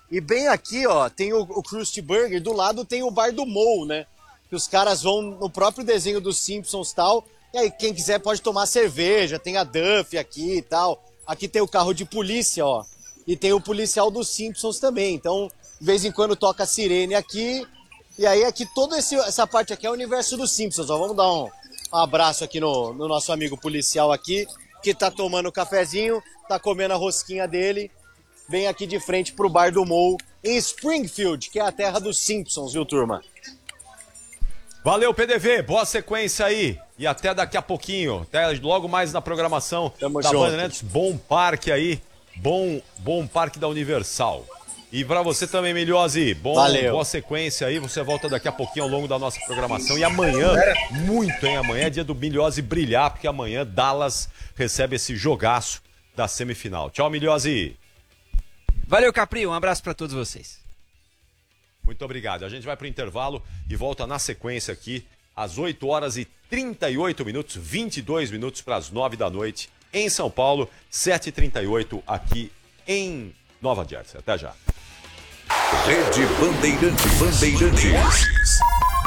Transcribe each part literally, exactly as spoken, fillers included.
E bem aqui, ó, tem o, o Krusty Burger, do lado tem o bar do Moe, né? Que os caras vão no próprio desenho dos Simpsons e tal. E aí, quem quiser pode tomar cerveja, tem a Duff aqui e tal. Aqui tem o carro de polícia, ó. E tem o policial dos Simpsons também. Então, de vez em quando toca a sirene aqui. E aí, aqui, toda esse, essa parte aqui é o universo dos Simpsons, ó. Vamos dar um, um abraço aqui no, no nosso amigo policial aqui, que tá tomando o cafezinho, tá comendo a rosquinha dele. Bem aqui de frente pro bar do Moe, em Springfield, que é a terra dos Simpsons, viu, turma? Valeu, P D V, boa sequência aí. E até daqui a pouquinho, até logo mais na programação Tamo da junto. Bandeirantes. Bom parque aí, bom, bom parque da Universal. E pra você também, Milhose, bom, boa sequência aí. Você volta daqui a pouquinho ao longo da nossa programação. E amanhã, muito, hein? Amanhã é dia do Milhose brilhar, porque amanhã Dallas recebe esse jogaço da semifinal. Tchau, Milhose. Valeu, Capri, um abraço pra todos vocês. Muito obrigado. A gente vai pro intervalo e volta na sequência aqui às oito horas e trinta e oito minutos, vinte e dois minutos para as nove da noite em São Paulo, sete e trinta e oito aqui em Nova Jersey. Até já. Rede Bandeirantes. Bandeirantes.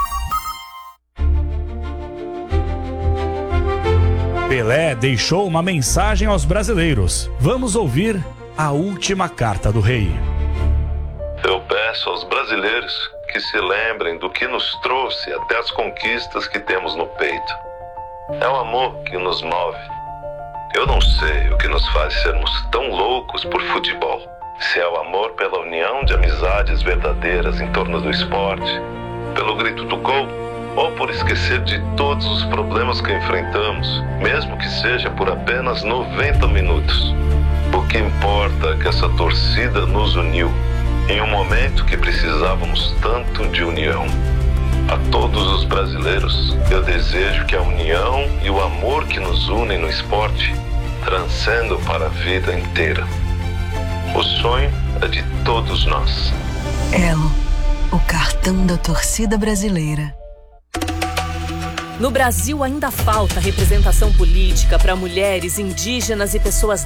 Pelé deixou uma mensagem aos brasileiros. Vamos ouvir a última carta do rei. Eu peço aos brasileiros que se lembrem do que nos trouxe até as conquistas que temos no peito. É o amor que nos move. Eu não sei o que nos faz sermos tão loucos por futebol. Se é o amor pela união de amizades verdadeiras em torno do esporte, pelo grito do gol, ou por esquecer de todos os problemas que enfrentamos, mesmo que seja por apenas noventa minutos. O que importa é que essa torcida nos uniu em um momento que precisávamos tanto de união. A todos os brasileiros, eu desejo que a união e o amor que nos unem no esporte transcendam para a vida inteira. O sonho é de todos nós. Elo, o cartão da torcida brasileira. No Brasil ainda falta representação política para mulheres, indígenas e pessoas